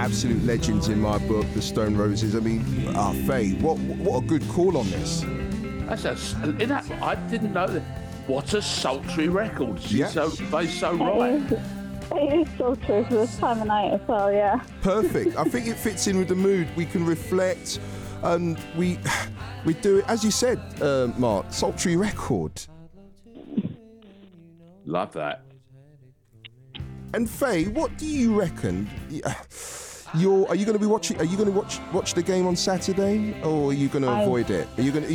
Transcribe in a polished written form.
absolute legends in my book, the Stone Roses. I mean, Faye, what a good call on this. I didn't know that. What a sultry record. She's so right. It is so true for this time of night as well, yeah. Perfect. I think it fits in with the mood. We can reflect, and we do it, as you said, Mark, sultry record. Love that. And Faye, what do you reckon? Are you going to be watching? Are you going to watch the game on Saturday, or are you going to avoid it? Are you going to?